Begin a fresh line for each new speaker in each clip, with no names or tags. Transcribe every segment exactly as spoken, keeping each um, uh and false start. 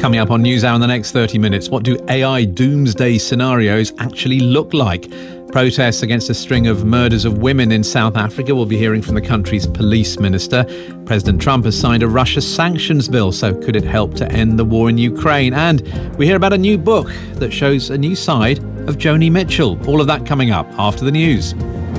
Coming up on NewsHour in the next thirty minutes, what do A I doomsday scenarios actually look like? Protests against a string of murders of women in South Africa. We'll be hearing from the country's police minister. President Trump has signed a Russia sanctions bill, so could it help to end the war in Ukraine? And we hear about a new book that shows a new side of Joni Mitchell. All of that coming up after the news.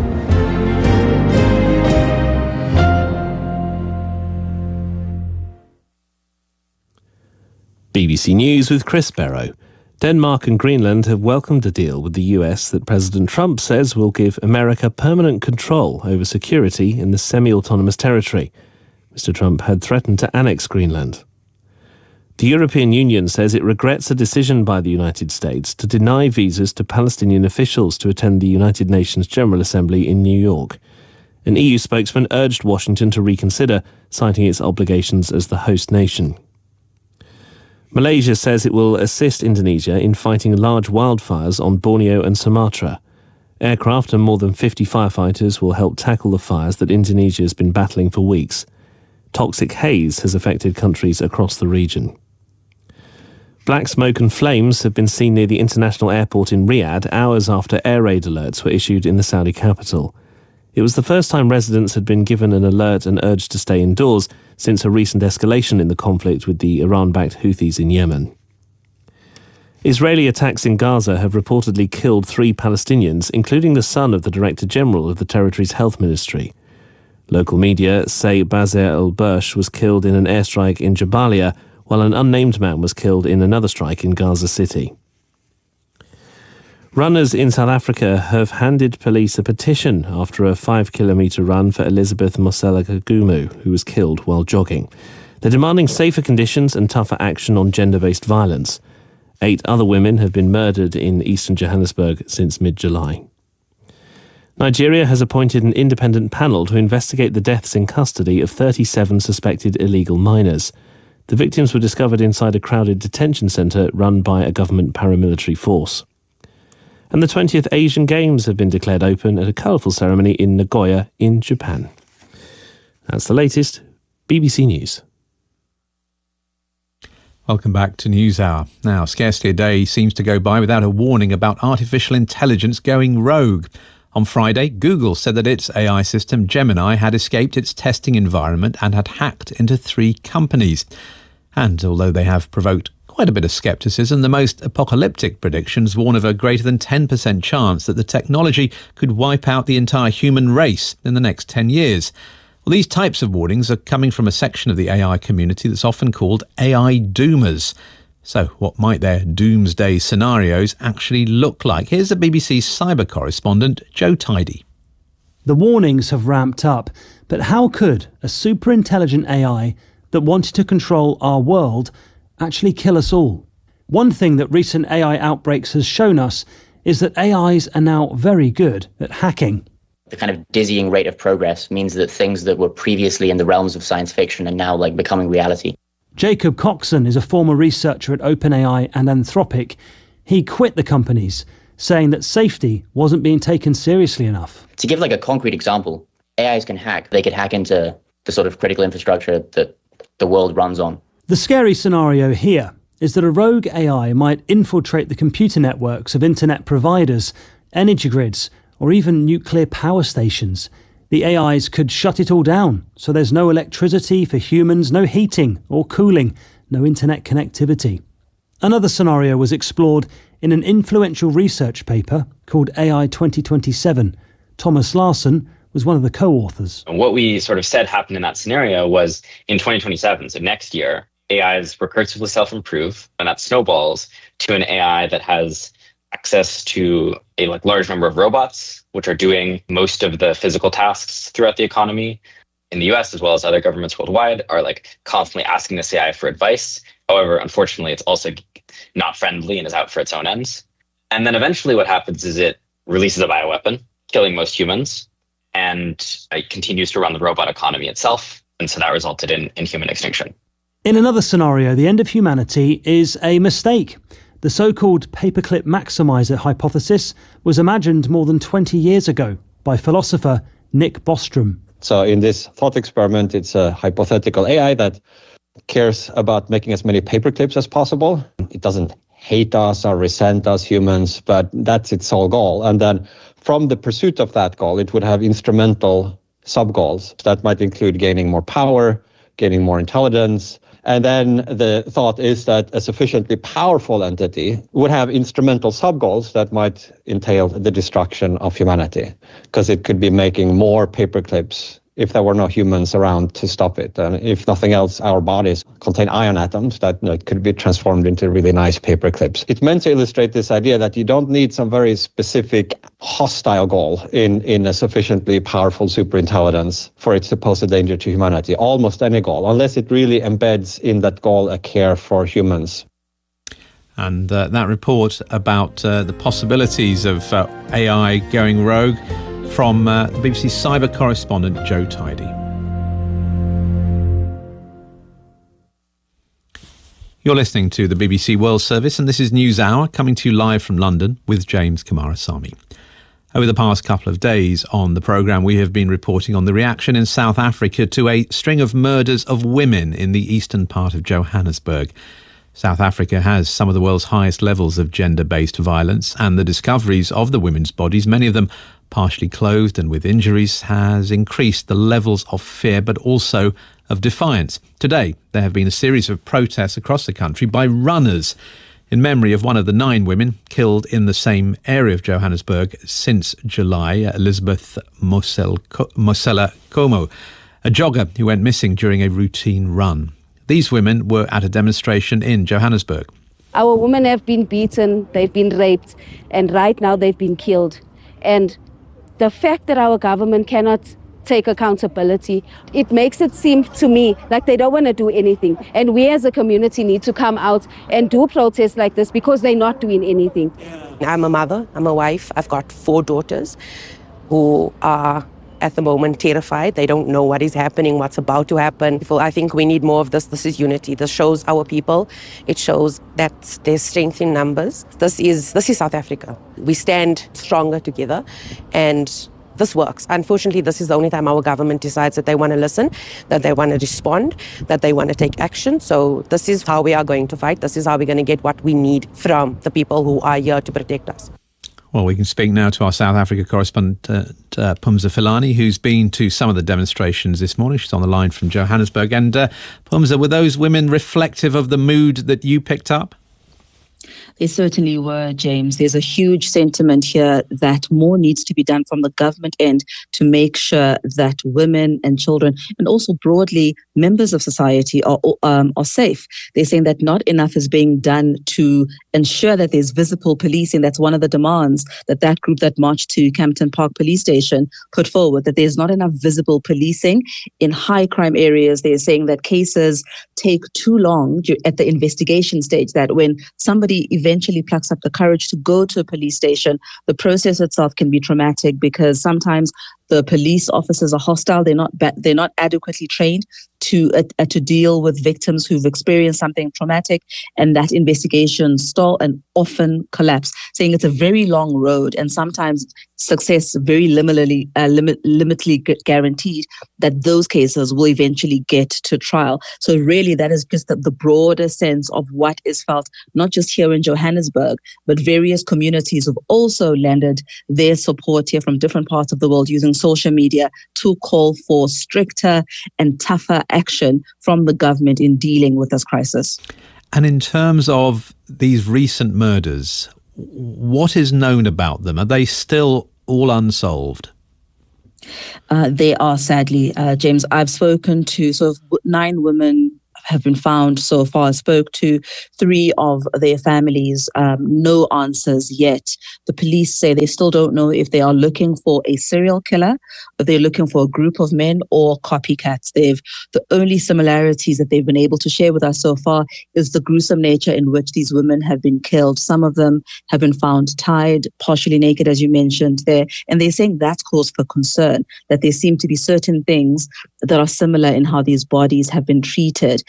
B B C News with Chris Barrow. Denmark and Greenland have welcomed a deal with the U S that President Trump says will give America permanent control over security in the semi-autonomous territory. Mister Trump had threatened to annex Greenland. The European Union says it regrets a decision by the United States to deny visas to Palestinian officials to attend the United Nations General Assembly in New York. An E U spokesman urged Washington to reconsider, citing its obligations as the host nation. Malaysia says it will assist Indonesia in fighting large wildfires on Borneo and Sumatra. Aircraft and more than fifty firefighters will help tackle the fires that Indonesia has been battling for weeks. Toxic haze has affected countries across the region. Black smoke and flames have been seen near the international airport in Riyadh hours after air raid alerts were issued in the Saudi capital. It was the first time residents had been given an alert and urged to stay indoors since a recent escalation in the conflict with the Iran-backed Houthis in Yemen. Israeli attacks in Gaza have reportedly killed three Palestinians, including the son of the Director General of the territory's health ministry. Local media say Bazer al-Bursh was killed in an airstrike in Jabalia, while an unnamed man was killed in another strike in Gaza City. Runners in South Africa have handed police a petition after a five-kilometre run for Elizabeth Mosela Kagumu, who was killed while jogging. They're demanding safer conditions and tougher action on gender-based violence. Eight other women have been murdered in eastern Johannesburg since mid-July. Nigeria has appointed an independent panel to investigate the deaths in custody of thirty-seven suspected illegal minors. The victims were discovered inside a crowded detention centre run by a government paramilitary force. And the twentieth Asian Games have been declared open at a colourful ceremony in Nagoya in Japan. That's the latest. B B C News.
Welcome back to NewsHour. Now, scarcely a day seems to go by without a warning about artificial intelligence going rogue. On Friday, Google said that its A I system Gemini had escaped its testing environment and had hacked into three companies. And although they have provoked quite a bit of scepticism, the most apocalyptic predictions warn of a greater than ten percent chance that the technology could wipe out the entire human race in the next ten years. Well, these types of warnings are coming from a section of the A I community that's often called A I doomers. So what might their doomsday scenarios actually look like? Here's the B B C cyber correspondent, Joe Tidy.
The warnings have ramped up, but how could a super-intelligent A I that wanted to control our world actually kill us all? One thing that recent A I outbreaks has shown us is that A Is are now very good at hacking.
The kind of dizzying rate of progress means that things that were previously in the realms of science fiction are now like becoming reality.
Jacob Coxon is a former researcher at OpenAI and Anthropic. He quit the companies, saying that safety wasn't being taken seriously enough.
To give like a concrete example, A Is can hack. They could hack into the sort of critical infrastructure that the world runs on.
The scary scenario here is that a rogue A I might infiltrate the computer networks of internet providers, energy grids, or even nuclear power stations. The A Is could shut it all down, so there's no electricity for humans, no heating or cooling, no internet connectivity. Another scenario was explored in an influential research paper called A I twenty twenty-seven. Thomas Larson was one of the co-authors.
And what we sort of said happened in that scenario was in twenty twenty-seven, so next year, A Is recursively self-improve, and that snowballs to an A I that has access to a like large number of robots, which are doing most of the physical tasks throughout the economy. In the U S, as well as other governments worldwide, are like constantly asking this A I for advice. However, unfortunately, it's also not friendly and is out for its own ends. And then eventually what happens is it releases a bioweapon, killing most humans, and it continues to run the robot economy itself. And so that resulted in, in human extinction.
In another scenario, the end of humanity is a mistake. The so-called paperclip maximizer hypothesis was imagined more than twenty years ago by philosopher Nick Bostrom.
So in this thought experiment, it's a hypothetical A I that cares about making as many paperclips as possible. It doesn't hate us or resent us humans, but that's its sole goal. And then from the pursuit of that goal, it would have instrumental sub-goals that might include gaining more power, gaining more intelligence. And then the thought is that a sufficiently powerful entity would have instrumental sub-goals that might entail the destruction of humanity, because it could be making more paperclips if there were no humans around to stop it. And if nothing else, our bodies contain iron atoms that you know, could be transformed into really nice paper clips. It's meant to illustrate this idea that you don't need some very specific hostile goal in, in a sufficiently powerful superintelligence for it to pose a danger to humanity. Almost any goal, unless it really embeds in that goal a care for humans.
And uh, that report about uh, the possibilities of uh, A I going rogue from uh, the B B C cyber correspondent Joe Tidy. You're listening to the B B C World Service, and this is News Hour, coming to you live from London with James Kumarasamy. Over the past couple of days on the programme, we have been reporting on the reaction in South Africa to a string of murders of women in the eastern part of Johannesburg. South Africa has some of the world's highest levels of gender-based violence, and the discoveries of the women's bodies, many of them partially clothed and with injuries, has increased the levels of fear but also of defiance. Today, there have been a series of protests across the country by runners in memory of one of the nine women killed in the same area of Johannesburg since July, Elizabeth Mosela Como, a jogger who went missing during a routine run. These women were at a demonstration in Johannesburg.
Our women have been beaten, they've been raped, and right now they've been killed. And the fact that our government cannot take accountability, it makes it seem to me like they don't want to do anything. And we as a community need to come out and do protests like this because they're not doing anything.
I'm a mother, I'm a wife, I've got four daughters who are at the moment terrified. They don't know what is happening, what's about to happen. I think we need more of this. This is unity. This shows our people. It shows that there's strength in numbers. This is this is South Africa. We stand stronger together, and this works. Unfortunately, this is the only time our government decides that they want to listen, that they want to respond, that they want to take action. So this is how we are going to fight. This is how we're going to get what we need from the people who are here to protect us.
Well, we can speak now to our South Africa correspondent, uh, uh, Phumza Filani, who's been to some of the demonstrations this morning. She's on the line from Johannesburg. And uh, Phumza, were those women reflective of the mood that you picked up?
They certainly were, James. There's a huge sentiment here that more needs to be done from the government end to make sure that women and children, and also broadly members of society, are um, are safe. They're saying that not enough is being done to ensure that there's visible policing. That's one of the demands that that group that marched to Campton Park Police Station put forward, that there's not enough visible policing in high crime areas. They're saying that cases take too long at the investigation stage, that when somebody eventually plucks up the courage to go to a police station, the process itself can be traumatic because sometimes the police officers are hostile. They're not ba- they're not adequately trained to uh, uh, to deal with victims who've experienced something traumatic, and that investigation stall and often collapse. Saying it's a very long road, and sometimes success very limitly uh, limit, limitly guaranteed that those cases will eventually get to trial. So really, that is just the, the broader sense of what is felt, not just here in Johannesburg, but various communities have also lended their support here from different parts of the world using social media to call for stricter and tougher action from the government in dealing with this crisis.
And in terms of these recent murders, what is known about them? Are they still all unsolved?
Uh, they are, sadly, uh, James. I've spoken to sort of nine women have been found so far. I spoke to three of their families. Um, no answers yet. The police say they still don't know if they are looking for a serial killer, if they're looking for a group of men or copycats. They've the only similarities that they've been able to share with us so far is the gruesome nature in which these women have been killed. Some of them have been found tied, partially naked, as you mentioned there, and they're saying that's cause for concern, that there seem to be certain things that are similar in how these bodies have been treated.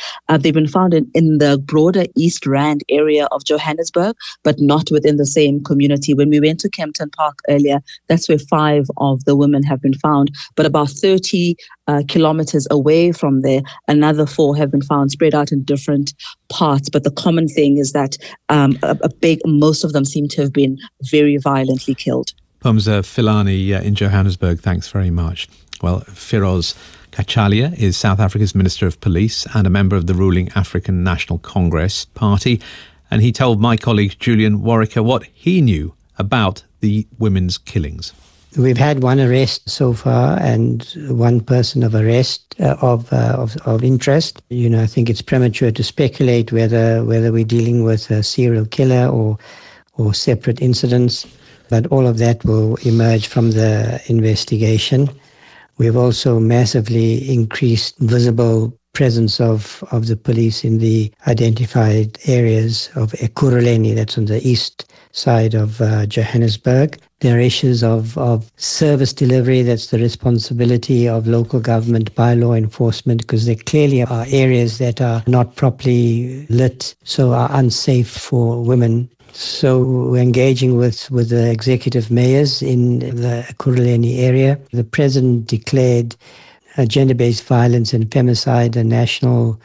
Uh, they've been found in, in the broader East Rand area of Johannesburg, but not within the same community. When we went to Kempton Park earlier, that's where five of the women have been found. But about thirty uh, kilometers away from there, another four have been found spread out in different parts. But the common thing is that um, a, a big, most of them seem to have been very violently killed.
Pumza Filani uh, in Johannesburg, thanks very much. Well, Firoz Kachalia is South Africa's Minister of Police and a member of the ruling African National Congress party. And he told my colleague Julian Warwicker what he knew about the women's killings.
We've had one arrest so far and one person of arrest uh, of, uh, of of interest. You know, I think it's premature to speculate whether whether we're dealing with a serial killer or or separate incidents, but all of that will emerge from the investigation. We've also massively increased visible presence of, of the police in the identified areas of Ekurhuleni, that's on the east side of uh, Johannesburg. There are issues of, of service delivery, that's the responsibility of local government by law enforcement, because there clearly are areas that are not properly lit, so are unsafe for women. So we're engaging with, with the executive mayors in the Ekurhuleni area. The president declared uh, gender-based violence and femicide a national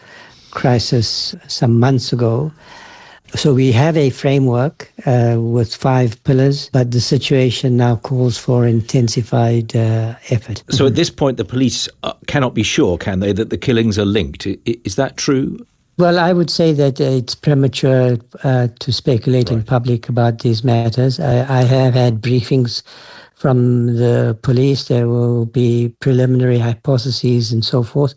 crisis some months ago. So we have a framework uh, with five pillars, but the situation now calls for intensified uh, effort.
So at this point, the police uh, cannot be sure, can they, that the killings are linked? I, is that true?
Well, I would say that it's premature uh, to speculate right. in public about these matters. I, I have had briefings from the police. There will be preliminary hypotheses and so forth.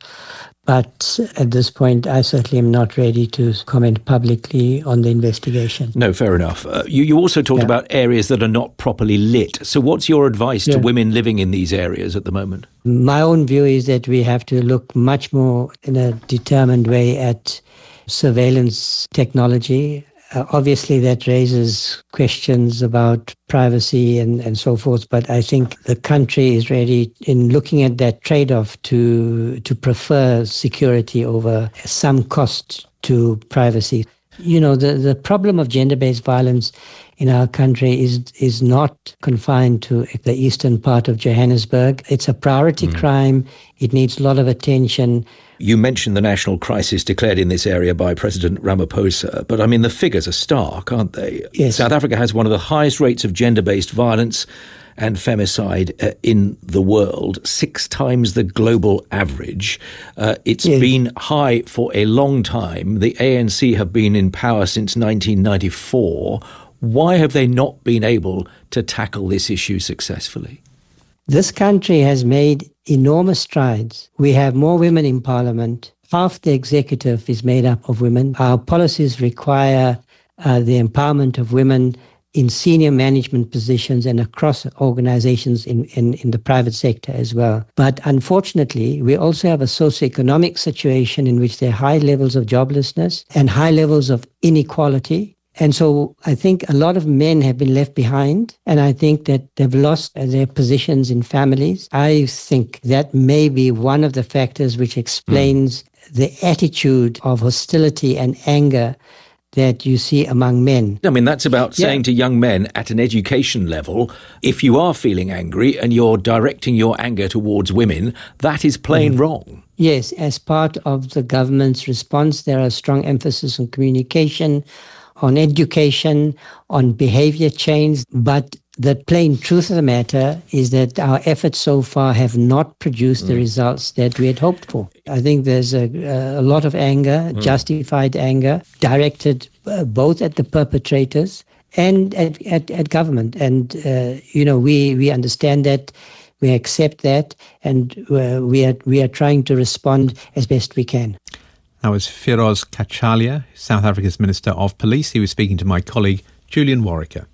But at this point, I certainly am not ready to comment publicly on the investigation.
No, fair enough. Uh, you, you also talked yeah. about areas that are not properly lit. So what's your advice yeah. to women living in these areas at the moment?
My own view is that we have to look much more in a determined way at surveillance technology. Uh, obviously, that raises questions about privacy and, and so forth, but I think the country is ready in looking at that trade-off to to prefer security over some cost to privacy. You know, the, the problem of gender-based violence in our country is is not confined to the eastern part of Johannesburg. It's a priority mm. crime. It needs a lot of attention.
You mentioned the national crisis declared in this area by President Ramaphosa, but I mean, the figures are stark, aren't they?
Yes.
South Africa has one of the highest rates of gender-based violence and femicide uh, in the world, six times the global average. Uh, it's yes. been high for a long time. The A N C have been in power since nineteen ninety-four. Why have they not been able to tackle this issue successfully?
This country has made enormous strides. We have more women in parliament. Half the executive is made up of women. Our policies require uh, the empowerment of women in senior management positions and across organizations in, in, in the private sector as well. But unfortunately, we also have a socioeconomic situation in which there are high levels of joblessness and high levels of inequality. And so I think a lot of men have been left behind, and I think that they've lost their positions in families. I think that may be one of the factors which explains mm. the attitude of hostility and anger that you see among men.
I mean, that's about yeah. saying to young men at an education level, if you are feeling angry and you're directing your anger towards women, that is plain mm. wrong.
Yes, as part of the government's response, there are strong emphasis on communication, on education, on behavior change. But the plain truth of the matter is that our efforts so far have not produced mm. the results that we had hoped for. I think there's a, a lot of anger, mm. justified anger, directed uh, both at the perpetrators and at, at, at government. And, uh, you know, we, we understand that, we accept that, and uh, we are we are trying to respond as best we can.
That was Firoz Kachalia, South Africa's Minister of Police. He was speaking to my colleague, Julian Warwicker.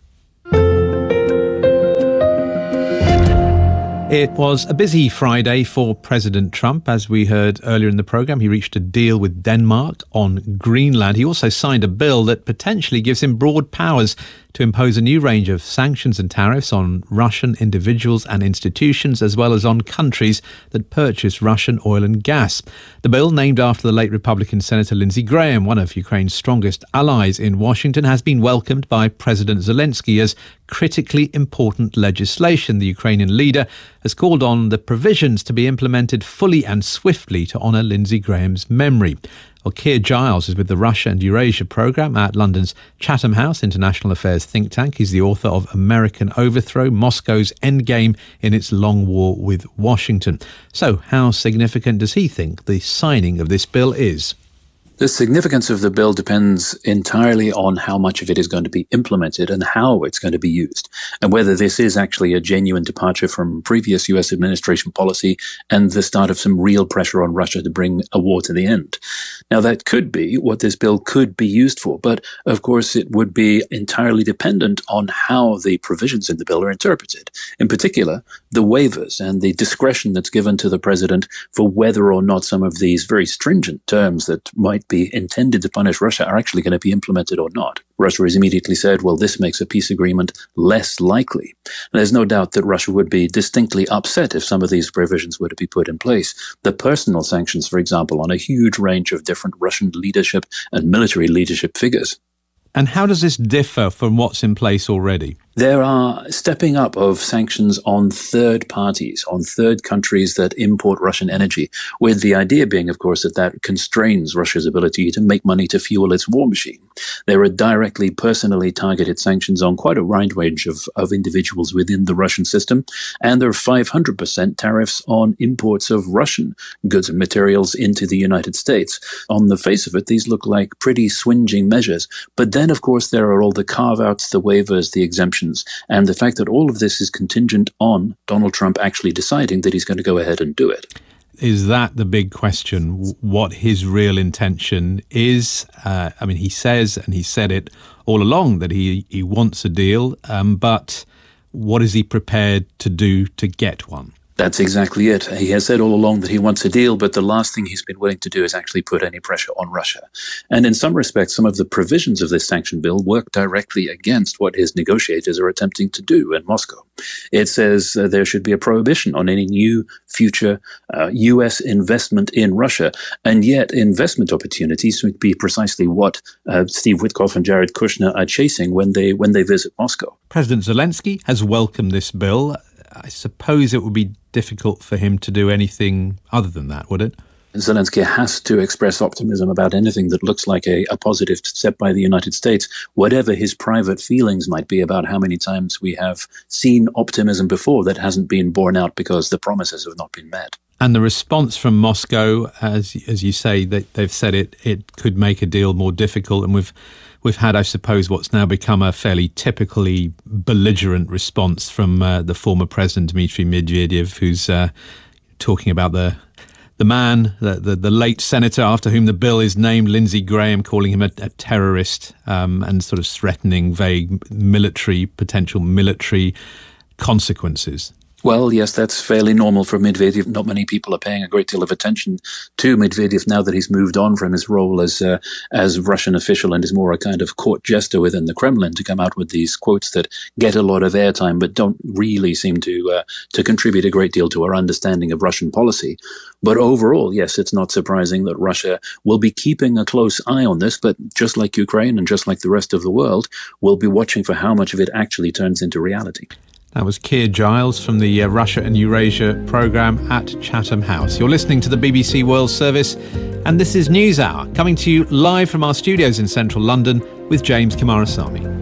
It was a busy Friday for President Trump. As we heard earlier in the programme, he reached a deal with Denmark on Greenland. He also signed a bill that potentially gives him broad powers to impose a new range of sanctions and tariffs on Russian individuals and institutions, as well as on countries that purchase Russian oil and gas. The bill, named after the late Republican Senator Lindsey Graham, one of Ukraine's strongest allies in Washington, has been welcomed by President Zelensky as critically important legislation. The Ukrainian leader has called on the provisions to be implemented fully and swiftly to honour Lindsey Graham's memory. Well, Keir Giles is with the Russia and Eurasia programme at London's Chatham House International Affairs think tank. He's the author of American Overthrow, Moscow's Endgame in its Long War with Washington. So how significant does he think the signing of this bill is?
The significance of the bill depends entirely on how much of it is going to be implemented and how it's going to be used, and whether this is actually a genuine departure from previous U S administration policy and the start of some real pressure on Russia to bring a war to the end. Now, that could be what this bill could be used for, but of course it would be entirely dependent on how the provisions in the bill are interpreted. In particular, the waivers and the discretion that's given to the president for whether or not some of these very stringent terms that might be intended to punish Russia are actually going to be implemented or not. Russia has immediately said, well, this makes a peace agreement less likely. And there's no doubt that Russia would be distinctly upset if some of these provisions were to be put in place. The personal sanctions, for example, on a huge range of different Russian leadership and military leadership figures.
And how does this differ from what's in place already?
There are stepping up of sanctions on third parties, on third countries that import Russian energy, with the idea being, of course, that that constrains Russia's ability to make money to fuel its war machine. There are directly, personally targeted sanctions on quite a wide range of, of individuals within the Russian system, and there are five hundred percent tariffs on imports of Russian goods and materials into the United States. On the face of it, these look like pretty swingeing measures, but then, of course, there are all the carve-outs, the waivers, the exemptions, and the fact that all of this is contingent on Donald Trump actually deciding that he's going to go ahead and do it.
Is that the big question, what his real intention is? Uh, I mean, he says, and he said it all along, that he, he wants a deal, um, but what is he prepared to do to get one?
That's exactly it. He has said all along that he wants a deal, but the last thing he's been willing to do is actually put any pressure on Russia. And in some respects, some of the provisions of this sanction bill work directly against what his negotiators are attempting to do in Moscow. It says uh, there should be a prohibition on any new future uh, U S investment in Russia. And yet investment opportunities would be precisely what uh, Steve Witkoff and Jared Kushner are chasing when they when they visit Moscow.
President Zelensky has welcomed this bill. I suppose it would be difficult for him to do anything other than that, would it?
Zelensky has to express optimism about anything that looks like a, a positive step by the United States, whatever his private feelings might be about how many times we have seen optimism before that hasn't been borne out because the promises have not been met.
And the response from Moscow, as as you say, they, they've said it it could make a deal more difficult, and we've we've had, I suppose, what's now become a fairly typically belligerent response from uh, the former president Dmitry Medvedev, who's uh, talking about the the man, the, the the late senator after whom the bill is named, Lindsey Graham, calling him a, a terrorist, um, and sort of threatening vague military potential military consequences.
Well, yes, that's fairly normal for Medvedev. Not many people are paying a great deal of attention to Medvedev now that he's moved on from his role as uh, as Russian official and is more a kind of court jester within the Kremlin, to come out with these quotes that get a lot of airtime but don't really seem to uh, to contribute a great deal to our understanding of Russian policy. But overall, yes, it's not surprising that Russia will be keeping a close eye on this, but just like Ukraine and just like the rest of the world, we'll be watching for how much of it actually turns into reality.
That was Keir Giles from the uh, Russia and Eurasia programme at Chatham House. You're listening to the B B C World Service, and this is NewsHour, coming to you live from our studios in central London with James Kamarasamy.